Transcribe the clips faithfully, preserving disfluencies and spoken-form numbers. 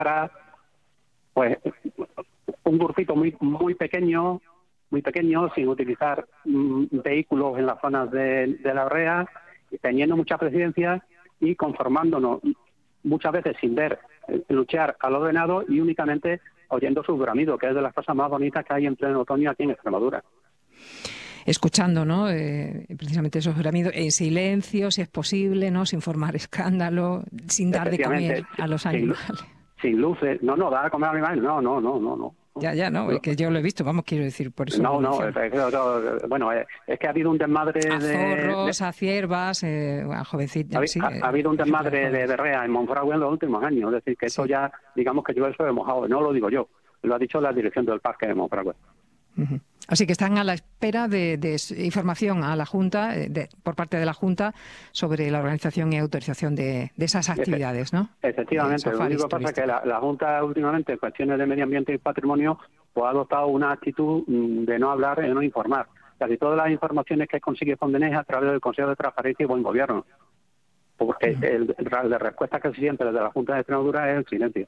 pues un grupito muy muy pequeño, muy pequeño, sin utilizar mm, vehículos en las zonas de, de la rea, teniendo mucha presencia y conformándonos muchas veces sin ver eh, luchar al ordenado y únicamente oyendo sus bramidos, que es de las cosas más bonitas que hay en pleno otoño aquí en Extremadura. Escuchando, ¿no? Eh, precisamente esos bramidos, en silencio, si es posible, ¿no? Sin formar escándalo, sin dar de comer a los animales. Sin, sin luces, no, no, dar de comer a animales, no, no, no, no, no. Ya, ya, no, es que yo lo he visto, vamos, quiero decir, por eso. No, no, es, es, es, bueno, es, es que ha habido un desmadre a de... zorros, de, a ciervas, eh, a jovencitas, ha, sí. Ha, eh, ha habido un desmadre de berrea en Monfragüe en los últimos años, es decir, que sí. Esto ya, digamos que yo eso he mojado, no lo digo yo, lo ha dicho la dirección del parque de Monfragüe. Uh-huh. Así que están a la espera de, de información a la Junta, de, por parte de la Junta, sobre la organización y autorización de, de esas actividades, ¿no? Efectivamente, lo único que pasa es que la, la Junta últimamente en cuestiones de medio ambiente y patrimonio pues, ha adoptado una actitud de no hablar y no informar. Casi todas las informaciones que consigue Fondenés a través del Consejo de Transparencia y Buen Gobierno, porque uh-huh. el, el, la respuesta que se siente desde la Junta de Extremadura es el silencio.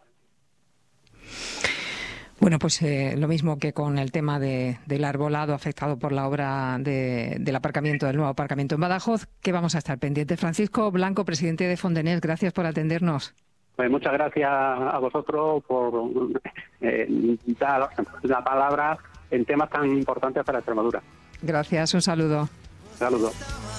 Bueno, pues eh, lo mismo que con el tema de, del arbolado afectado por la obra de, del aparcamiento, del nuevo aparcamiento en Badajoz, que vamos a estar pendientes. Francisco Blanco, presidente de Fondenés, gracias por atendernos. Pues muchas gracias a vosotros por eh, dar la palabra en temas tan importantes para Extremadura. Gracias, un saludo. Saludos.